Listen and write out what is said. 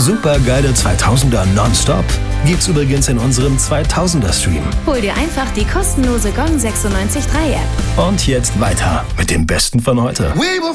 Supergeile 2000er nonstop gibt's übrigens in unserem 2000er Stream. Hol dir einfach die kostenlose Gong 96.3 App. Und jetzt weiter mit dem Besten von heute.